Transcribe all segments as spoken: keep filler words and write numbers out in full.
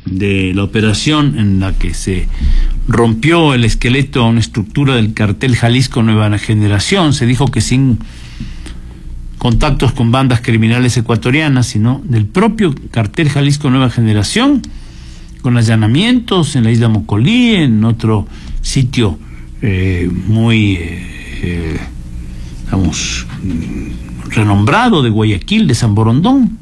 de la operación en la que se rompió el esqueleto a una estructura del cartel Jalisco Nueva Generación. Se dijo que sin contactos con bandas criminales ecuatorianas, sino del propio cartel Jalisco Nueva Generación, con allanamientos en la isla Mocolí, en otro sitio eh, muy, eh, eh, digamos, renombrado de Guayaquil, de San Borondón,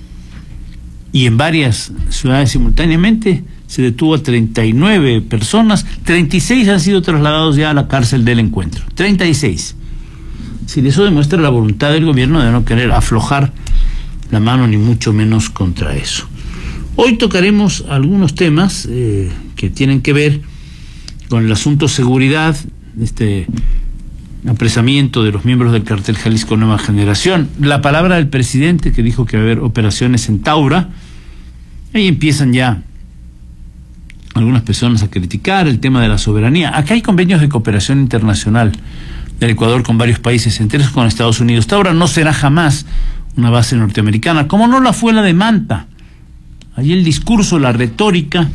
y en varias ciudades simultáneamente. Se detuvo a treinta y nueve personas, treinta y seis han sido trasladados ya a la cárcel del Encuentro, treinta y seis. Si eso demuestra la voluntad del gobierno de no querer aflojar la mano, ni mucho menos contra eso. Hoy tocaremos algunos temas eh, que tienen que ver con el asunto seguridad, este apresamiento de los miembros del cartel Jalisco Nueva Generación, la palabra del presidente que dijo que va a haber operaciones en Taura. Ahí empiezan ya algunas personas a criticar el tema de la soberanía. Acá hay convenios de cooperación internacional del Ecuador con varios países, entre ellos con Estados Unidos. Taura no será jamás una base norteamericana, como no la fue la de Manta. Allí el discurso, la retórica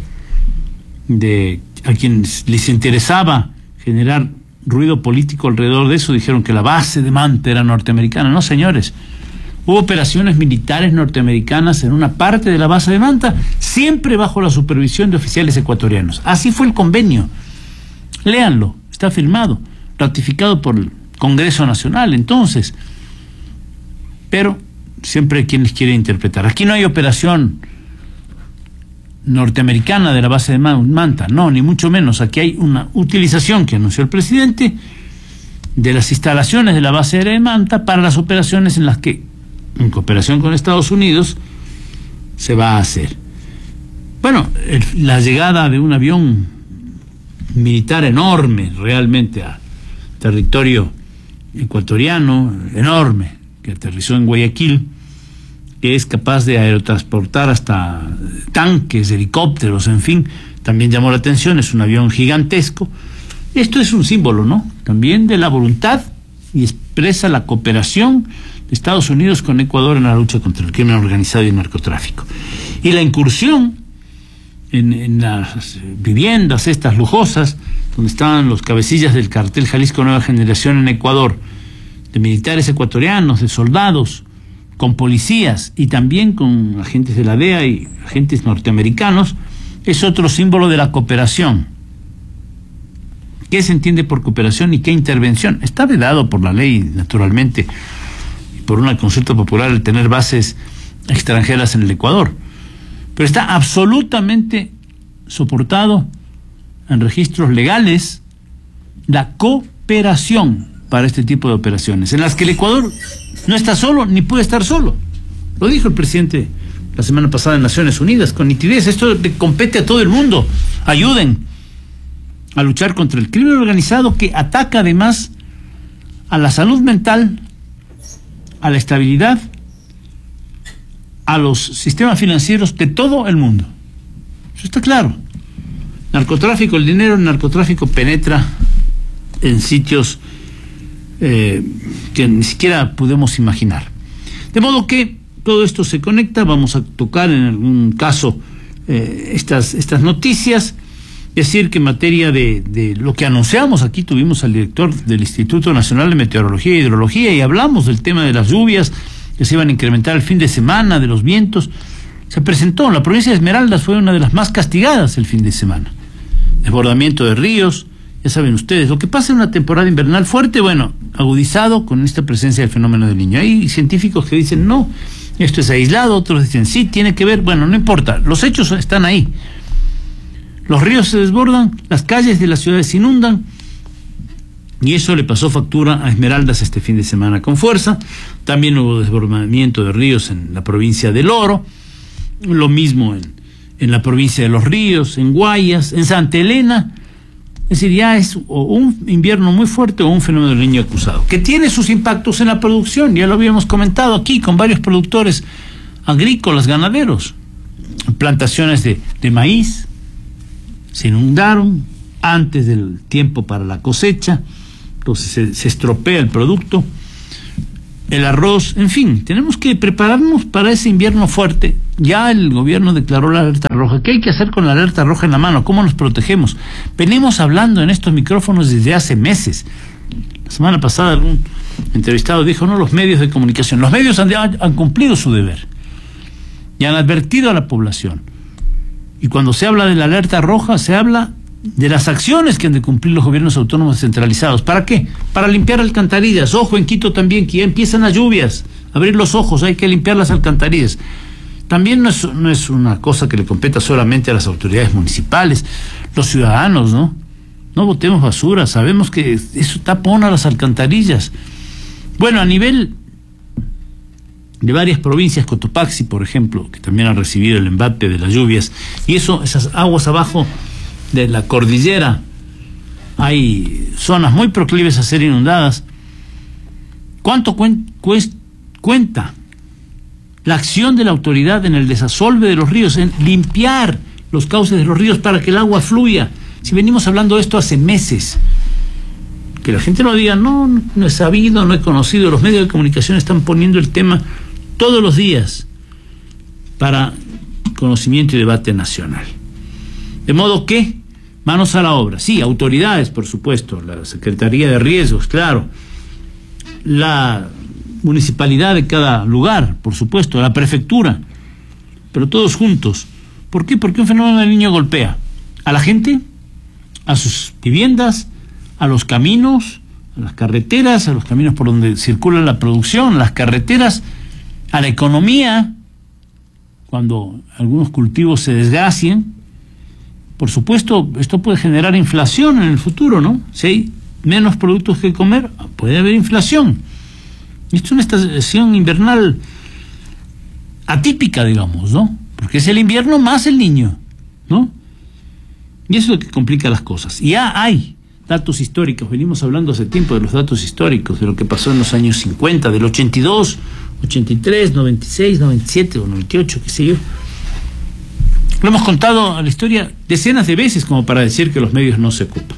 de a quienes les interesaba generar ruido político alrededor de eso, dijeron que la base de Manta era norteamericana. No, señores. Hubo operaciones militares norteamericanas en una parte de la base de Manta, siempre bajo la supervisión de oficiales ecuatorianos. Así fue el convenio. Léanlo, está firmado, ratificado por el Congreso Nacional, entonces. Pero siempre hay quienes quieren interpretar. Aquí no hay operación norteamericana de la base de Manta, no, ni mucho menos. Aquí hay una utilización que anunció el presidente de las instalaciones de la base aérea de Manta para las operaciones en las que, en cooperación con Estados Unidos, se va a hacer. Bueno, el, la llegada de un avión militar enorme, realmente, a territorio ecuatoriano, enorme, que aterrizó en Guayaquil, que es capaz de aerotransportar hasta tanques, helicópteros, en fin, también llamó la atención. Es un avión gigantesco. Esto es un símbolo, ¿no?, también de la voluntad, y expresa la cooperación de Estados Unidos con Ecuador en la lucha contra el crimen organizado y el narcotráfico. Y la incursión en, en las viviendas estas lujosas, donde estaban los cabecillas del cartel Jalisco Nueva Generación en Ecuador, de militares ecuatorianos, de soldados, con policías y también con agentes de la D E A y agentes norteamericanos, es otro símbolo de la cooperación. ¿Qué se entiende por cooperación y qué intervención? Está vedado por la ley, naturalmente, y por una consulta popular, el tener bases extranjeras en el Ecuador, pero está absolutamente soportado en registros legales la cooperación para este tipo de operaciones, en las que el Ecuador no está solo ni puede estar solo. Lo dijo el presidente la semana pasada en Naciones Unidas con nitidez. Esto le compete a todo el mundo. Ayuden a luchar contra el crimen organizado, que ataca además a la salud mental, a la estabilidad, a los sistemas financieros de todo el mundo. Eso está claro. Narcotráfico, el dinero del narcotráfico penetra en sitios eh, que ni siquiera podemos imaginar. De modo que todo esto se conecta. Vamos a tocar en algún caso eh, estas, estas noticias. Decir que en materia de, de lo que anunciamos aquí, tuvimos al director del Instituto Nacional de Meteorología e Hidrología y hablamos del tema de las lluvias que se iban a incrementar el fin de semana, de los vientos. Se presentó, la provincia de Esmeraldas fue una de las más castigadas el fin de semana. Desbordamiento de ríos, ya saben ustedes, lo que pasa en una temporada invernal fuerte, bueno, agudizado con esta presencia del fenómeno del Niño. Hay científicos que dicen, no, esto es aislado, otros dicen, sí, tiene que ver, bueno, no importa, los hechos están ahí. Los ríos se desbordan, las calles de las ciudades se inundan, y eso le pasó factura a Esmeraldas este fin de semana con fuerza. También hubo desbordamiento de ríos en la provincia del Oro, lo mismo en, en la provincia de Los Ríos, en Guayas, en Santa Elena. Es decir, ya es o un invierno muy fuerte o un fenómeno del Niño acusado, que tiene sus impactos en la producción. Ya lo habíamos comentado aquí con varios productores agrícolas, ganaderos. Plantaciones de, de maíz se inundaron antes del tiempo para la cosecha, entonces se, se estropea el producto. el arroz, en fin, tenemos que prepararnos para ese invierno fuerte. Ya el gobierno declaró la alerta roja. ¿Qué hay que hacer con la alerta roja en la mano? ¿Cómo nos protegemos? Venimos hablando en estos micrófonos desde hace meses. La semana pasada algún entrevistado dijo, no, los medios de comunicación. Los medios han, han cumplido su deber y han advertido a la población. Y cuando se habla de la alerta roja, se habla de las acciones que han de cumplir los gobiernos autónomos descentralizados. ¿Para qué? Para limpiar alcantarillas. Ojo, en Quito también, que ya empiezan las lluvias. Abrir los ojos, hay que limpiar las alcantarillas. También no es, no es una cosa que le competa solamente a las autoridades municipales, los ciudadanos, ¿no? No botemos basura, sabemos que eso tapona las alcantarillas. Bueno, a nivel de varias provincias, Cotopaxi, por ejemplo, que también ha recibido el embate de las lluvias, y eso, esas aguas abajo de la cordillera, hay zonas muy proclives a ser inundadas. ¿Cuánto cuen, cuest, cuenta la acción de la autoridad en el desasolve de los ríos, en limpiar los cauces de los ríos para que el agua fluya? Si venimos hablando de esto hace meses, que la gente no diga, no, no he sabido, no he conocido, los medios de comunicación están poniendo el tema todos los días para conocimiento y debate nacional. De modo que, manos a la obra. Sí, autoridades, por supuesto, la Secretaría de Riesgos, claro, la municipalidad de cada lugar, por supuesto, la prefectura, pero todos juntos. ¿Por qué? Porque un fenómeno del Niño golpea a la gente, a sus viviendas, a los caminos, a las carreteras, a los caminos por donde circula la producción, las carreteras, a la economía, cuando algunos cultivos se desgracien. Por supuesto, esto puede generar inflación en el futuro, ¿no? Si hay menos productos que comer, puede haber inflación. Esto es una estación invernal atípica, digamos, ¿no? Porque es el invierno más el niño, ¿no? Y eso es lo que complica las cosas. Y ya hay datos históricos, venimos hablando hace tiempo de los datos históricos, de lo que pasó en los años cincuenta, del ochenta y dos, ochenta y tres, noventa y seis, noventa y siete o noventa y ocho, qué sé yo. Lo hemos contado a la historia decenas de veces como para decir que los medios no se ocupan.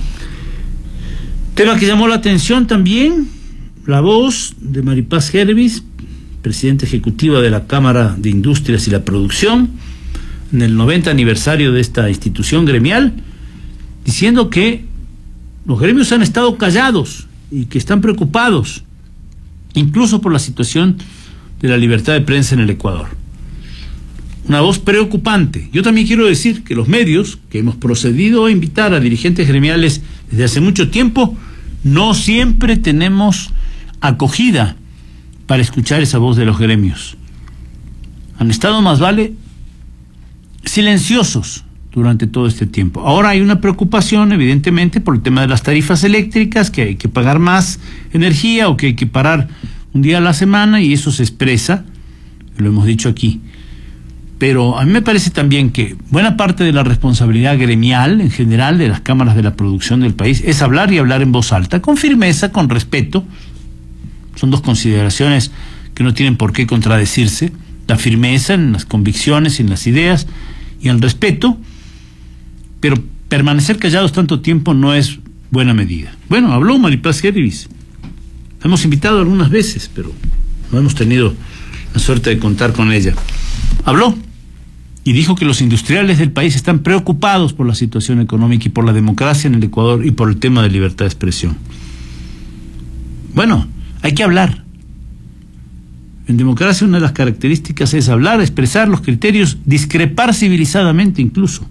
Tema que llamó la atención también, la voz de Maripaz Gervis, presidenta ejecutiva de la Cámara de Industrias y la Producción, en el noventa aniversario de esta institución gremial, diciendo que los gremios han estado callados y que están preocupados, incluso por la situación de la libertad de prensa en el Ecuador. Una voz preocupante. Yo también quiero decir que los medios, que hemos procedido a invitar a dirigentes gremiales desde hace mucho tiempo, no siempre tenemos acogida para escuchar esa voz de los gremios. Han estado, más vale, silenciosos durante todo este tiempo. Ahora hay una preocupación, evidentemente, por el tema de las tarifas eléctricas, que hay que pagar más energía o que hay que parar un día a la semana, y eso se expresa, lo hemos dicho aquí. Pero a mí me parece también que buena parte de la responsabilidad gremial, en general, de las cámaras de la producción del país, es hablar y hablar en voz alta, con firmeza, con respeto. Son dos consideraciones que no tienen por qué contradecirse: la firmeza en las convicciones y en las ideas, y el respeto. Pero permanecer callados tanto tiempo no es buena medida. Bueno, habló Maripaz Gervis. La hemos invitado algunas veces, pero no hemos tenido la suerte de contar con ella. Habló y dijo que los industriales del país están preocupados por la situación económica y por la democracia en el Ecuador y por el tema de libertad de expresión. Bueno, hay que hablar. En democracia una de las características es hablar, expresar los criterios, discrepar civilizadamente incluso.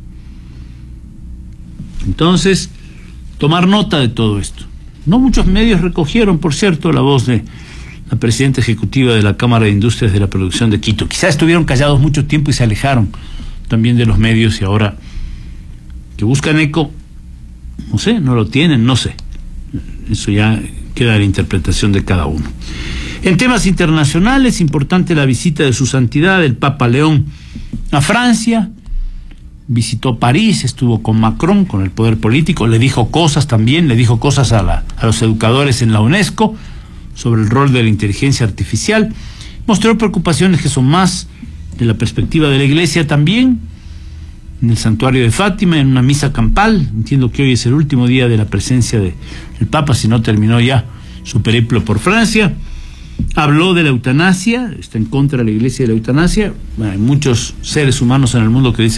Entonces, tomar nota de todo esto. No muchos medios recogieron, por cierto, la voz de la presidenta ejecutiva de la Cámara de Industrias de la Producción de Quito. Quizás estuvieron callados mucho tiempo y se alejaron también de los medios, y ahora que buscan eco, no sé, no lo tienen, no sé. Eso ya queda a la interpretación de cada uno. En temas internacionales, importante la visita de su santidad, el Papa León, a Francia. Visitó París, estuvo con Macron, con el poder político, le dijo cosas también, le dijo cosas a, la, a los educadores en la UNESCO sobre el rol de la inteligencia artificial. Mostró preocupaciones que son más de la perspectiva de la Iglesia también, en el santuario de Fátima, en una misa campal. Entiendo que hoy es el último día de la presencia de, del Papa, si no terminó ya su periplo por Francia. Habló de la eutanasia, está en contra de la iglesia de la eutanasia. Bueno, hay muchos seres humanos en el mundo que dicen